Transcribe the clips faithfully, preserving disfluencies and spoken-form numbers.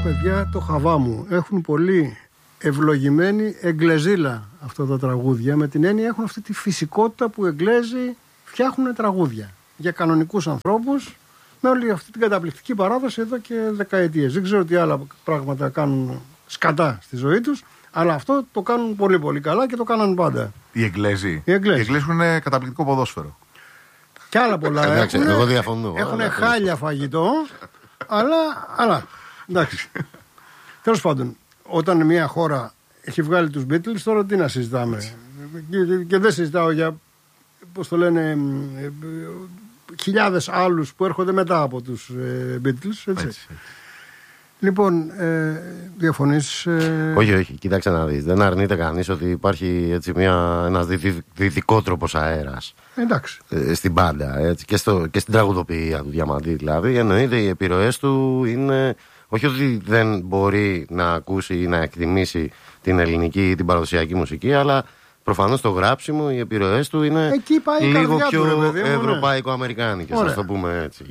παιδιά, το χαβά μου. Έχουν πολύ ευλογημένη εγγλεζίλα αυτά τα τραγούδια. Με την έννοια έχουν αυτή τη φυσικότητα που εγγλέζοι φτιάχνουν τραγούδια για κανονικούς ανθρώπους, με όλη αυτή την καταπληκτική παράδοση εδώ και δεκαετίες. Δεν ξέρω τι άλλα πράγματα κάνουν σκατά στη ζωή τους, αλλά αυτό το κάνουν πολύ πολύ καλά και το κάναν πάντα. Οι Εγγλέζοι. Οι Εγγλέζοι έχουν καταπληκτικό ποδόσφαιρο. Και άλλα πολλά. Εντάξει, έχουν, εγώ διαφωνώ. Έχουν χάλια φαγητό, αλλά, αλλά εντάξει. Τέλος πάντων, όταν μια χώρα έχει βγάλει τους Beatles, τώρα τι να συζητάμε. Και, και δεν συζητάω για, πώς το λένε, χιλιάδες άλλους που έρχονται μετά από τους ε, Beatles, έτσι. έτσι, έτσι. Λοιπόν, ε, διαφωνείς? Ε... Όχι, όχι, κοίταξε να δεις. Δεν αρνείται κανείς ότι υπάρχει έτσι μια, ένας δυτικό τρόπος αέρας. Εντάξει. Ε, στην πάντα, έτσι, και, στο, και στην τραγουδοποιία του Διαμαντή δηλαδή. Εννοείται οι επιρροές του είναι... Όχι ότι δεν μπορεί να ακούσει ή να εκτιμήσει την ελληνική ή την παραδοσιακή μουσική, αλλά προφανώς το γράψιμο, οι επιρροές του είναι λίγο πιο ευρωπαϊκό-αμερικάνικες, ας το πούμε έτσι.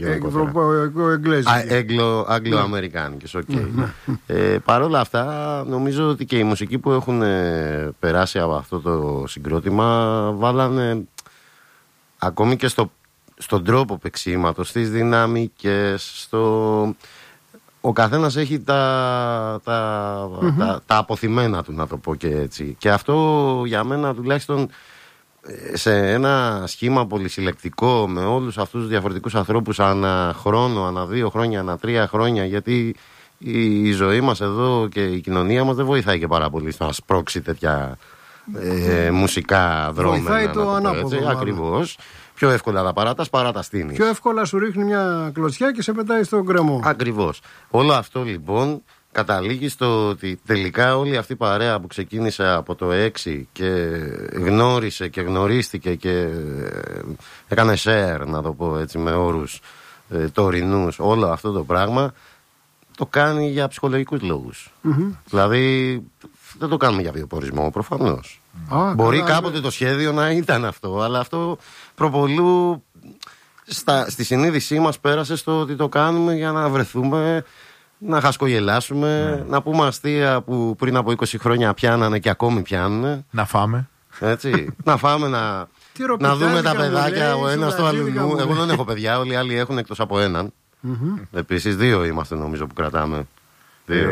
Αγγλο-αμερικάνικες, οκ. Παρ' όλα αυτά, νομίζω ότι και οι μουσικοί που έχουν περάσει από αυτό το συγκρότημα βάλανε ακόμη και στο, στον τρόπο παίξηματος, στις δυναμικές, στο... Ο καθένας έχει τα, τα, mm-hmm. τα, τα αποθυμένα του, να το πω και έτσι. Και αυτό για μένα τουλάχιστον σε ένα σχήμα πολυσυλλεκτικό με όλους αυτούς τους διαφορετικούς ανθρώπους ανά χρόνο, ανά δύο χρόνια, ανά τρία χρόνια, γιατί η, η ζωή μας εδώ και η κοινωνία μας δεν βοηθάει και πάρα πολύ στο να σπρώξει τέτοια ε, μουσικά δρόμενα. Βοηθάει το, το ανάποδο. Ακριβώς. Πιο εύκολα τα παράτας παρά τα στείνεις. Πιο εύκολα σου ρίχνει μια κλωτσιά και σε πετάει στον γκρεμό. Ακριβώς. Όλο αυτό λοιπόν καταλήγει στο ότι τελικά όλη αυτή η παρέα που ξεκίνησε από το έξι και γνώρισε και γνωρίστηκε και έκανε share, να το πω έτσι με όρους ε, τωρινούς, όλο αυτό το πράγμα το κάνει για ψυχολογικούς λόγους. Mm-hmm. Δηλαδή δεν το κάνουμε για βιοπορισμό προφανώς. Ah, Μπορεί καλά, κάποτε το σχέδιο να ήταν αυτό, αλλά αυτό προπολού στα, στη συνείδησή μας πέρασε στο ότι το κάνουμε για να βρεθούμε, να χασκογελάσουμε, mm. να πούμε αστεία που πριν από είκοσι χρόνια πιάνανε και ακόμη πιάνουν. Να φάμε. Έτσι, να φάμε, να, να δούμε τα παιδάκια ο ένας στο αλλού. Εγώ δεν έχω παιδιά, όλοι οι άλλοι έχουν εκτός από έναν. Mm-hmm. Επίσης δύο είμαστε νομίζω που κρατάμε. Δύο.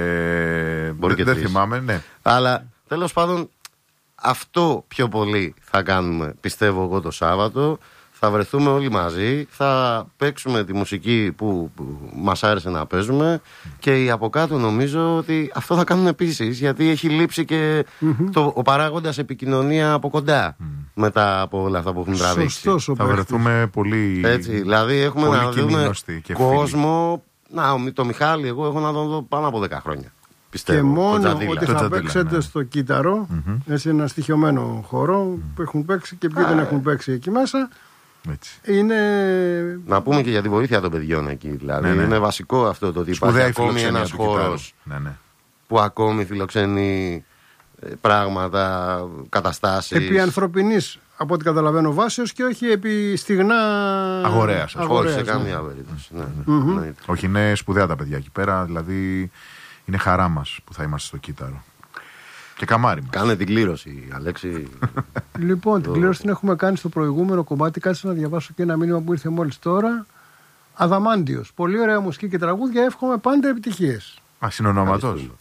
Ε, Μπορεί και δεν θυμάμαι, ναι. Αλλά τέλος πάντων αυτό πιο πολύ θα κάνουμε, πιστεύω εγώ, το Σάββατο. Θα βρεθούμε όλοι μαζί, θα παίξουμε τη μουσική που, που μας άρεσε να παίζουμε και οι από κάτω νομίζω ότι αυτό θα κάνουν επίσης, γιατί έχει λείψει και mm-hmm. το, ο παράγοντας επικοινωνία από κοντά mm. μετά από όλα αυτά που έχουν τραβήξει. Θα βρεθούμε πολύ. Έτσι, δηλαδή έχουμε πολύ να δούμε κόσμο. Να, το Μιχάλη εγώ έχω να τον δω πάνω από δέκα χρόνια. Πιστεύω, και μόνο ότι θα παίξετε ναι. στο Κύτταρο, mm-hmm. έτσι ένα στοιχειωμένο χώρο mm. που έχουν παίξει και ποιοι δεν έχουν παίξει εκεί μέσα. Έτσι. Είναι... Να πούμε και για τη βοήθεια των παιδιών εκεί. Δηλαδή ναι, ναι. είναι βασικό αυτό το ότι υπάρχει ακόμη ένας χώρος ναι, ναι. που ακόμη φιλοξενεί πράγματα, καταστάσεις. Επί ανθρωπινής, από ό,τι καταλαβαίνω, βάσεως και όχι επί στιγνά αγορέας. Όχι σε καμία περίπτωση. Ναι, ναι. Mm-hmm. Όχι, είναι σπουδαία τα παιδιά εκεί πέρα. Δηλαδή είναι χαρά μας που θα είμαστε στο Κύτταρο. Και καμάρι μας. Κάνε την κλήρωση, Αλέξη. Λοιπόν, την κλήρωση την έχουμε κάνει στο προηγούμενο κομμάτι. Κάτσε να διαβάσω και ένα μήνυμα που ήρθε μόλις τώρα. Αδαμάντιος. Πολύ ωραία μουσική και τραγούδια. Εύχομαι πάντα επιτυχίες. Α, συνονόματος.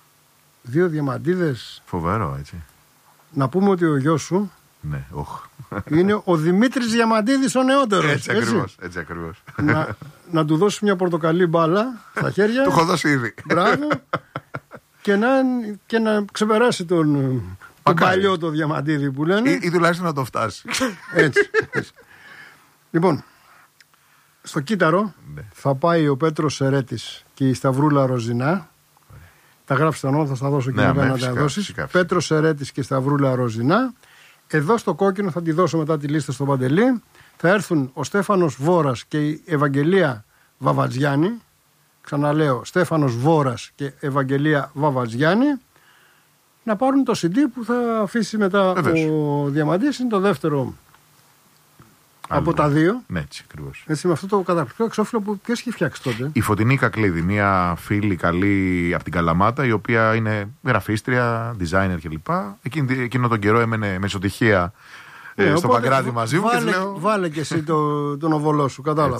Δύο διαμαντίδες. Φοβερό, έτσι. Να πούμε ότι ο γιος σου ναι, οχ. είναι ο Δημήτρης Διαμαντίδης ο νεότερος. Έτσι, έτσι ακριβώς. Έτσι ακριβώς. Να, να του δώσει μια πορτοκαλί μπάλα στα χέρια. Του έχω δώσει ήδη. Μπράβο. Και να, και να ξεπεράσει τον, τον παλιό το Διαμαντίδη που λένε. Ή, ή τουλάχιστον να το φτάσει. Έτσι, έτσι. Λοιπόν, στο Κύτταρο ναι. θα πάει ο Πέτρος Σερέτης και η Σταυρούλα Ροζινά. Ωραία. Τα γράφεις τα νότα, θα στα δώσω και ναι, μετά να τα δώσεις. Πέτρος Σερέτης και Σταυρούλα Ροζινά. Εδώ στο κόκκινο θα τη δώσω μετά τη λίστα στο Παντελή. Θα έρθουν ο Στέφανος Βόρας και η Ευαγγελία Βαβατζιάννη. Ξαναλέω, Στέφανος Βόρας και Ευαγγελία Βαβατζιάννη. Να πάρουν το σι ντι που θα αφήσει μετά Βεβαίως. ο Διαμαντής. Είναι το δεύτερο Από τα δύο. Ναι, έτσι ακριβώς. Έτσι, με αυτό το καταπληκτικό εξώφυλλο που ποιος έχει φτιάξει τότε. Η Φωτεινή Κακλίδη, μια φίλη καλή από την Καλαμάτα, η οποία είναι γραφίστρια, designer κλπ. Εκείνη, εκείνο τον καιρό έμενε μεσοτυχία. Ε, στο Παγκράτη μαζί μου. Βάλε, και λέω... βάλε και εσύ το, τον οβολό σου, κατάλαβα.